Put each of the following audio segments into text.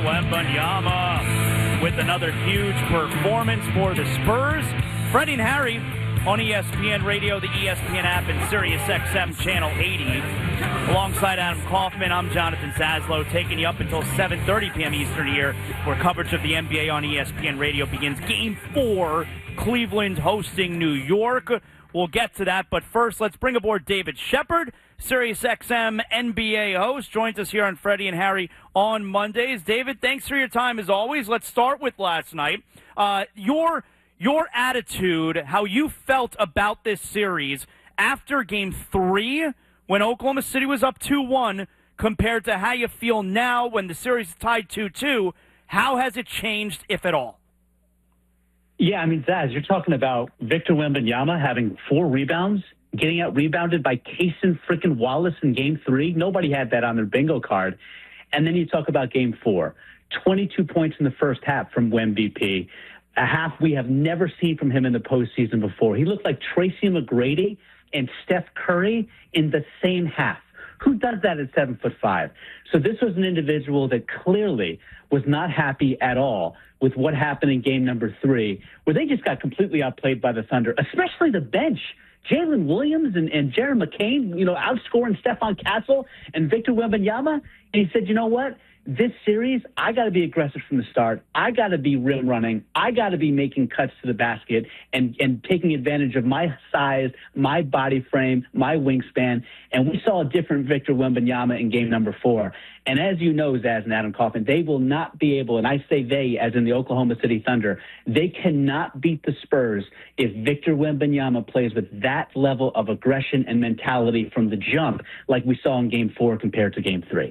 Wembanyama with another huge performance for the Spurs. Freddie and Harry on ESPN Radio, the ESPN app, and SiriusXM Channel 80. Alongside Adam Kaufman, I'm Jonathan Zaslow, taking you up until 7:30 p.m. Eastern here, where coverage of the NBA on ESPN Radio begins. Game 4, Cleveland hosting New York. We'll get to that, but first, let's bring aboard David Shepard, SiriusXM NBA host, joins us here on Freddie and Harry on Mondays. David, thanks for your time as always. Let's start with last night. Your attitude, how you felt about this series after Game 3 when Oklahoma City was up 2-1 compared to how you feel now when the series is tied 2-2. How has it changed, if at all? Yeah, I mean, Zaz, you're talking about Victor Wembanyama having 4 rebounds, getting out-rebounded by Cason frickin' Wallace in Game 3. Nobody had that on their bingo card. And then you talk about Game 4, 22 points in the first half from WemBP, a half we have never seen from him in the postseason before. He looked like Tracy McGrady and Steph Curry in the same half. Who does that at 7'5"? So this was an individual that clearly was not happy at all with what happened in game number 3, where they just got completely outplayed by the Thunder, especially the bench. Jalen Williams and Jaron McCain, outscoring Stephon Castle and Victor Wembanyama. And he said, you know what? This series, I got to be aggressive from the start. I got to be rim running. I got to be making cuts to the basket and taking advantage of my size, my body frame, my wingspan. And we saw a different Victor Wembanyama in game number 4. And as you know, Zaz and Adam Kaufman, they will not be able, and I say they as in the Oklahoma City Thunder, they cannot beat the Spurs if Victor Wembanyama plays with that level of aggression and mentality from the jump like we saw in game 4 compared to game 3.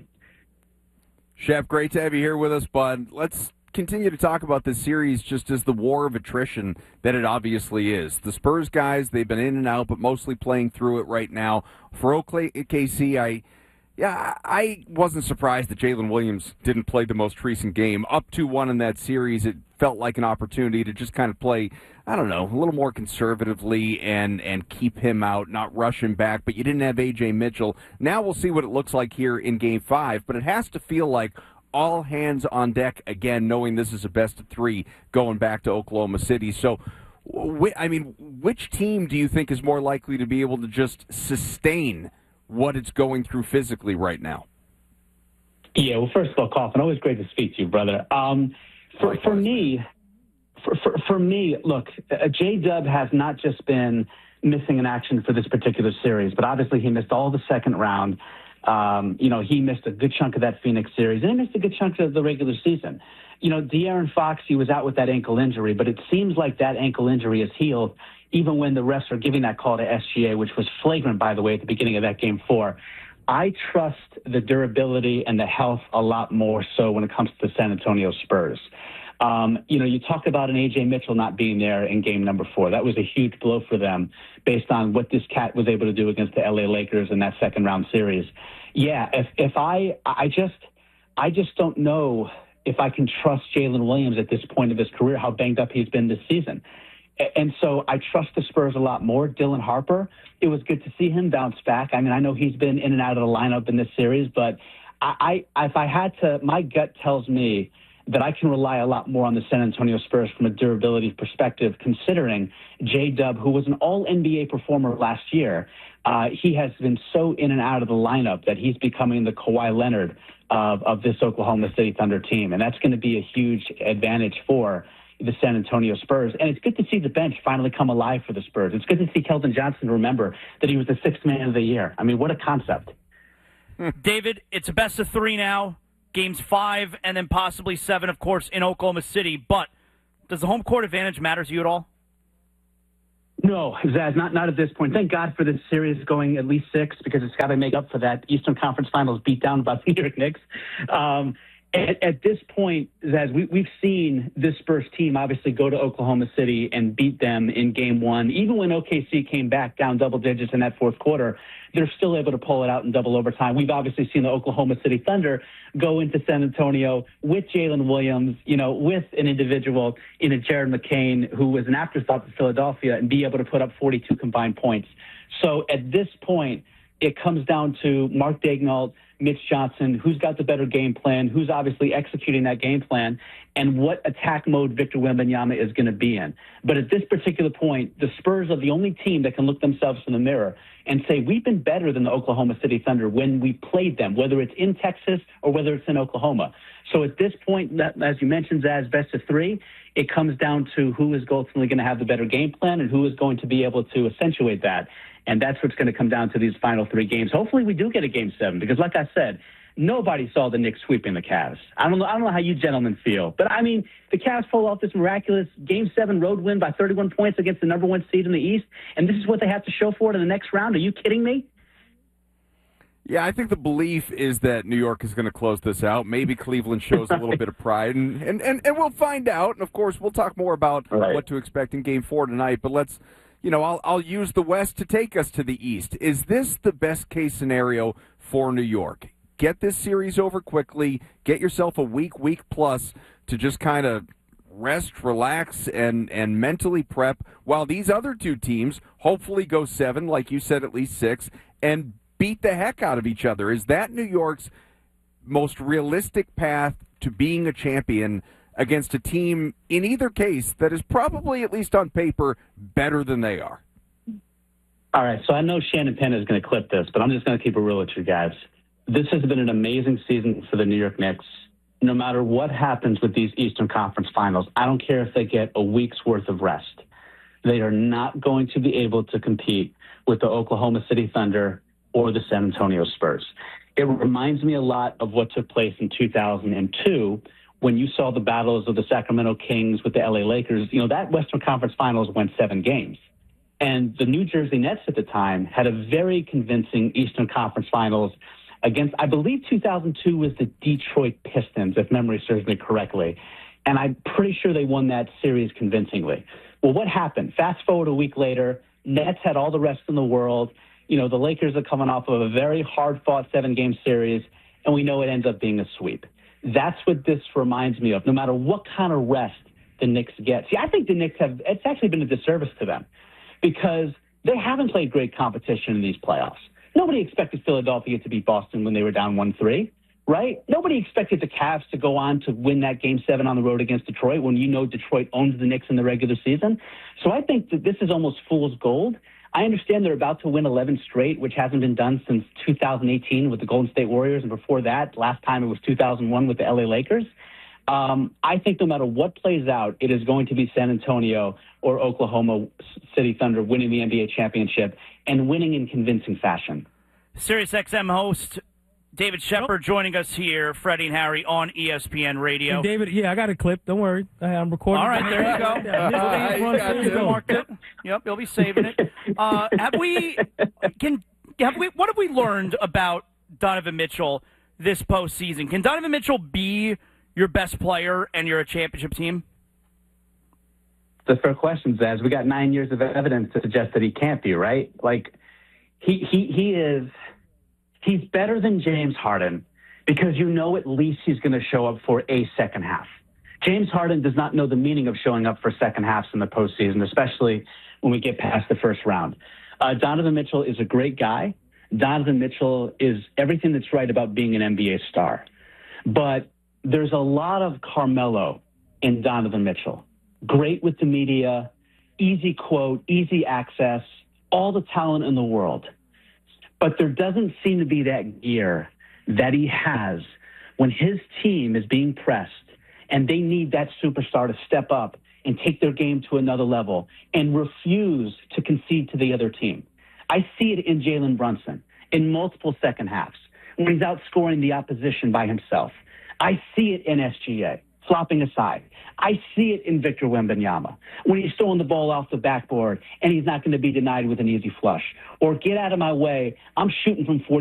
Shep, great to have you here with us, bud. Let's continue to talk about this series just as the war of attrition that it obviously is. The Spurs guys, they've been in and out, but mostly playing through it right now. For OKC, I wasn't surprised that Jalen Williams didn't play the most recent game. Up 2-1 in that series, it felt like an opportunity to just kind of play, a little more conservatively and keep him out, not rush him back. But you didn't have A.J. Mitchell. Now we'll see what it looks like here in Game 5. But it has to feel like all hands on deck again, knowing this is a best-of-3 going back to Oklahoma City. So, which team do you think is more likely to be able to just sustain what it's going through physically right now? Yeah, well, first of all, Kaufman, always great to speak to you, brother. For me, look, J-Dub has not just been missing in action for this particular series, but obviously he missed all the second round. He missed a good chunk of that Phoenix series, and he missed a good chunk of the regular season. De'Aaron Fox, he was out with that ankle injury, but it seems like that ankle injury is healed, even when the refs are giving that call to SGA, which was flagrant, by the way, at the beginning of that Game 4. I trust the durability and the health a lot more so when it comes to the San Antonio Spurs. You talk about an A.J. Mitchell not being there in game number 4. That was a huge blow for them based on what this cat was able to do against the L.A. Lakers in that second-round series. Yeah, if I just don't know if I can trust Jalen Williams at this point of his career, how banged up he's been this season. And so I trust the Spurs a lot more. Dylan Harper, it was good to see him bounce back. I mean, I know he's been in and out of the lineup in this series, but if I had to, my gut tells me that I can rely a lot more on the San Antonio Spurs from a durability perspective, considering J-Dub, who was an all-NBA performer last year, he has been so in and out of the lineup that he's becoming the Kawhi Leonard of this Oklahoma City Thunder team. And that's going to be a huge advantage for the San Antonio Spurs. And it's good to see the bench finally come alive for the Spurs. It's good to see Keldon Johnson remember that he was the 6th man of the year. I mean, what a concept. David, it's a best-of-3 now. Games 5 and then possibly 7, of course, in Oklahoma City. But does the home court advantage matter to you at all? No, Zaz, not at this point. Thank God for this series going at least 6, because it's got to make up for that Eastern Conference Finals beatdown by the New York Knicks. At this point, Zaz, we've seen this Spurs team obviously go to Oklahoma City and beat them in Game 1. Even when OKC came back down double digits in that fourth quarter, they're still able to pull it out in double overtime. We've obviously seen the Oklahoma City Thunder go into San Antonio with Jalen Williams, with an individual in a Jared McCain, who was an afterthought for Philadelphia, and be able to put up 42 combined points. So at this point, it comes down to Mark Daigneault, Mitch Johnson, who's got the better game plan, who's obviously executing that game plan, and what attack mode Victor Wembanyama is going to be in. But at this particular point, the Spurs are the only team that can look themselves in the mirror and say, we've been better than the Oklahoma City Thunder when we played them, whether it's in Texas or whether it's in Oklahoma. So at this point, as you mentioned, Zaz, best of three, it comes down to who is ultimately going to have the better game plan and who is going to be able to accentuate that. And that's what's going to come down to these final three games. Hopefully we do get a Game 7 because, like I said, nobody saw the Knicks sweeping the Cavs. I don't know how you gentlemen feel. But, I mean, the Cavs pull off this miraculous Game 7 road win by 31 points against the number one seed in the East, and this is what they have to show for it in the next round. Are you kidding me? Yeah, I think the belief is that New York is going to close this out. Maybe Cleveland shows a little bit of pride, and we'll find out. And, of course, we'll talk more about what to expect in Game 4 tonight. But let's, I'll use the West to take us to the East. Is this the best-case scenario for New York? Get this series over quickly, get yourself a week plus to just kind of rest, relax, and mentally prep while these other two teams hopefully go 7, like you said, at least 6, and beat the heck out of each other. Is that New York's most realistic path to being a champion against a team, in either case, that is probably, at least on paper, better than they are? All right, so I know Shannon Penn is going to clip this, but I'm just going to keep it real with you guys. This has been an amazing season for the New York Knicks. No matter what happens with these Eastern Conference Finals, I don't care if they get a week's worth of rest. They are not going to be able to compete with the Oklahoma City Thunder or the San Antonio Spurs. It reminds me a lot of what took place in 2002 when you saw the battles of the Sacramento Kings with the LA Lakers. That Western Conference Finals went 7 games. And the New Jersey Nets at the time had a very convincing Eastern Conference Finals against, I believe 2002 was the Detroit Pistons, if memory serves me correctly. And I'm pretty sure they won that series convincingly. Well, what happened? Fast forward a week later, Nets had all the rest in the world. The Lakers are coming off of a very hard-fought 7-game series, and we know it ends up being a sweep. That's what this reminds me of. No matter what kind of rest the Knicks get. See, I think the Knicks it's actually been a disservice to them because they haven't played great competition in these playoffs. Nobody expected Philadelphia to beat Boston when they were down 1-3, right? Nobody expected the Cavs to go on to win that Game 7 on the road against Detroit when Detroit owns the Knicks in the regular season. So I think that this is almost fool's gold. I understand they're about to win 11 straight, which hasn't been done since 2018 with the Golden State Warriors, and before that, last time it was 2001 with the LA Lakers. I think no matter what plays out, it is going to be San Antonio or Oklahoma City Thunder winning the NBA championship and winning in convincing fashion. SiriusXM host David Shepard joining us here, Freddie and Harry on ESPN Radio. Hey, David, I got a clip. Don't worry. I'm recording. All right, there you go. Marked it. Yep, you'll be saving it. What have we learned about Donovan Mitchell this postseason? Can Donovan Mitchell be your best player and you're a championship team? It's a fair question, Zaz. We got 9 years of evidence to suggest that he can't be, right? Like, he's better than James Harden because at least he's going to show up for a second half. James Harden does not know the meaning of showing up for second halves in the postseason, especially when we get past the first round. Donovan Mitchell is a great guy. Donovan Mitchell is everything that's right about being an NBA star. But there's a lot of Carmelo in Donovan Mitchell. Great with the media, easy quote, easy access, all the talent in the world. But there doesn't seem to be that gear that he has when his team is being pressed and they need that superstar to step up and take their game to another level and refuse to concede to the other team. I see it in Jalen Brunson in multiple second halves when he's outscoring the opposition by himself. I see it in SGA, flopping aside. I see it in Victor Wembanyama when he's throwing the ball off the backboard and he's not going to be denied with an easy flush. Or get out of my way, I'm shooting from 40